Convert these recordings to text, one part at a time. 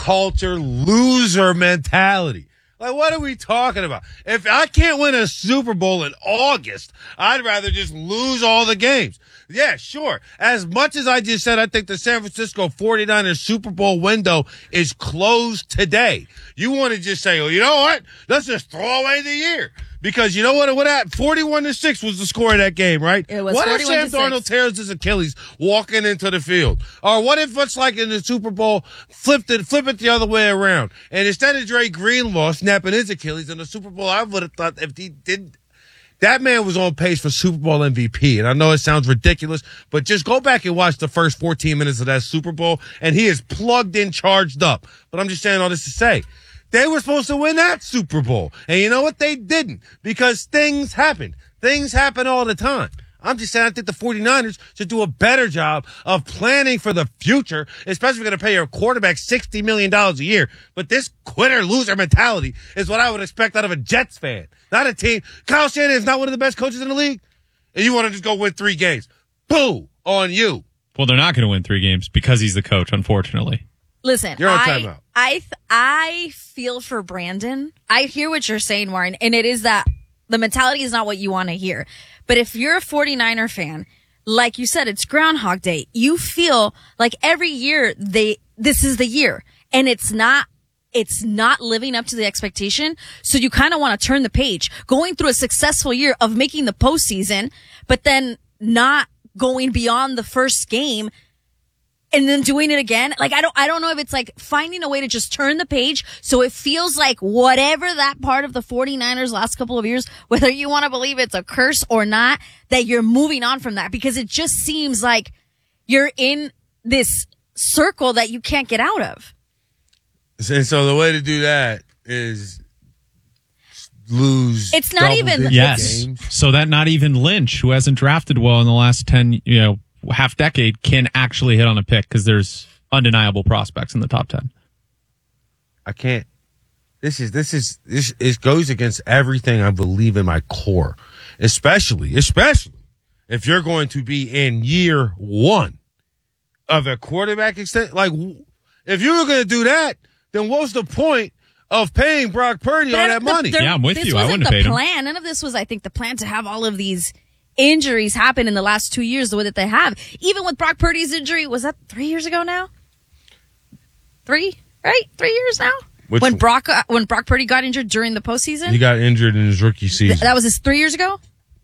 culture loser mentality. Like, what are we talking about? If I can't win a Super Bowl in August, I'd rather just lose all the games. Yeah, sure. As much as I just said, I think the San Francisco 49ers Super Bowl window is closed today. You want to just say, well, you know what? Let's just throw away the year. Because you know what happened? 41-6 was the score of that game, right? It was. What if Sam 41-6. Darnold tears his Achilles walking into the field? Or what if it's like in the Super Bowl, flip it the other way around? And instead of Dre Greenlaw snapping his Achilles in the Super Bowl, I would have thought if he did, that man was on pace for Super Bowl MVP. And I know it sounds ridiculous, but just go back and watch the first 14 minutes of that Super Bowl, and he is plugged in, charged up. But I'm just saying all this to say, they were supposed to win that Super Bowl. And you know what? They didn't, because things happen. Things happen all the time. I'm just saying I think the 49ers should do a better job of planning for the future, especially if you're going to pay your quarterback $60 million a year. But this quitter-loser mentality is what I would expect out of a Jets fan, not a team. Kyle Shanahan is not one of the best coaches in the league, and you want to just go win 3 games. Boo on you. Well, they're not going to win 3 games because he's the coach, unfortunately. Listen, You're on timeout. I feel for Brandon. I hear what you're saying, Warren, and it is that the mentality is not what you want to hear. But if you're a 49er fan, like you said, it's Groundhog Day. You feel like every year this is the year, and it's not living up to the expectation. So you kind of want to turn the page, going through a successful year of making the postseason, but then not going beyond the first game and then doing it again. Like, I don't know if it's like finding a way to just turn the page so it feels like whatever that part of the 49ers last couple of years, whether you want to believe it's a curse or not, that you're moving on from that, because it just seems like you're in this circle that you can't get out of. And so the way to do that is lose. It's not even Yes. games. So that not even Lynch, who hasn't drafted well in the last 10, half decade, can actually hit on a pick, because there's undeniable prospects in the top 10. I can't. This it goes against everything I believe in my core, especially if you're going to be in year 1 of a quarterback extent. Like, if you were going to do that, then what's the point of paying Brock Purdy all that money? Yeah, I'm with you. I wouldn't have paid paid him. Plan. None of this was, I think, the plan to have all of these injuries happen in the last 2 years the way that they have. Even with Brock Purdy's injury, was that 3 years ago now? 3, right? 3 years now? When Brock Purdy got injured during the postseason? He got injured in his rookie season. That was his 3 years ago?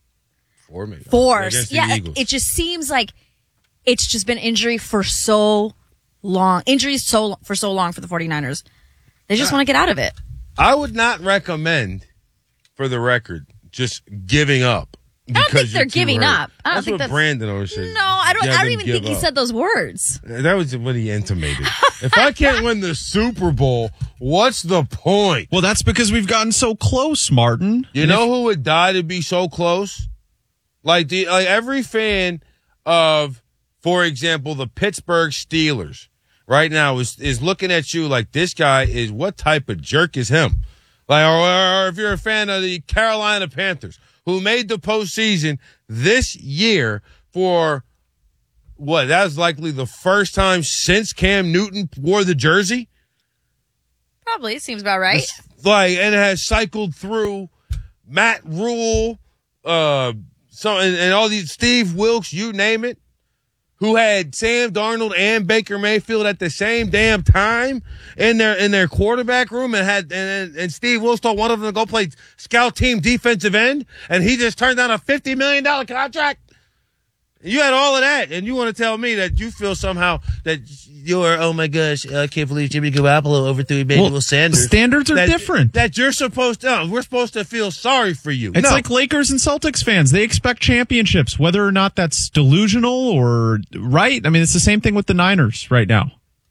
4 maybe. 4. Yeah, it just seems like it's just been injury for so long. Injuries for so long for the 49ers. They just want to get out of it. I would not recommend, for the record, just giving up. I don't think they're giving up. I don't That's think what Brandon always says. No, I don't even give think he up. said those words. That was what he intimated. If I can't win the Super Bowl, what's the point? Well, that's because we've gotten so close, Martin. You know who would die to be so close? Like every fan of, for example, the Pittsburgh Steelers right now is looking at you like, this guy is, what type of jerk is him? Like, or if you're a fan of the Carolina Panthers, who made the postseason this year for what? That was likely the first time since Cam Newton wore the jersey. Probably, it seems about right. And it has cycled through Matt Rule, and all these, Steve Wilkes, you name it, who had Sam Darnold and Baker Mayfield at the same damn time in their quarterback room, and Steve Wilkes told one of them to go play scout team defensive end, and he just turned down a $50 million contract. You had all of that, and you want to tell me that you feel somehow that you're, oh my gosh, I can't believe Jimmy Garoppolo overthrew Emmanuel Sanders. Standards are different. That you're supposed to, we're supposed to feel sorry for you. It's like Lakers and Celtics fans. They expect championships, whether or not that's delusional or right. I mean, it's the same thing with the Niners right now.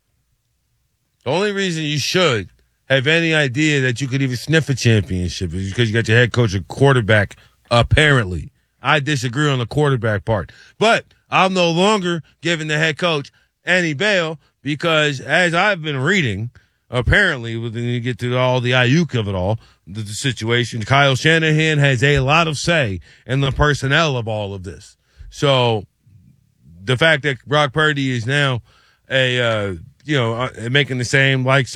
The only reason you should have any idea that you could even sniff a championship is because you got your head coach and quarterback, apparently. I disagree on the quarterback part. But I'm no longer giving the head coach any bail because, as I've been reading, apparently, when you get to all the Ayuk of it all, the situation, Kyle Shanahan has a lot of say in the personnel of all of this. So the fact that Brock Purdy is now making the same likes